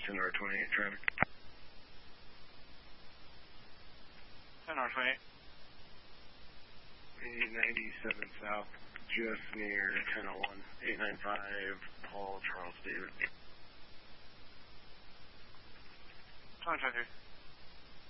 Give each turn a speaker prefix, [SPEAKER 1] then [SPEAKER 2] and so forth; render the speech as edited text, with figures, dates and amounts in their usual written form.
[SPEAKER 1] 10R28 traffic.
[SPEAKER 2] 10R28.
[SPEAKER 1] 897 South, just near 1001, 895 Paul Charles David.
[SPEAKER 2] 2023.